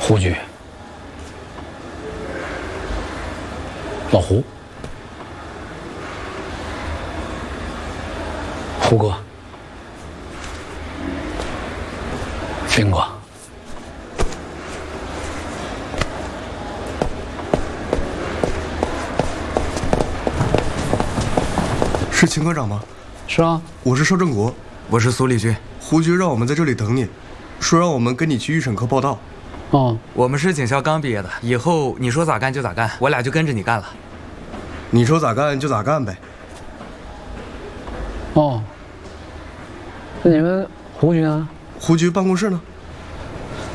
胡局，老胡，胡哥，飞哥， 是秦科长吗？ 是啊， 我是邵正国， 我是苏立军。 胡局让我们在这里等你，说让我们跟你去预审科报道。 哦， 我们是警校刚毕业的，以后你说咋干就咋干，我俩就跟着你干了。 你说咋干就咋干呗。 哦，那你们胡局呢？ 胡局办公室呢？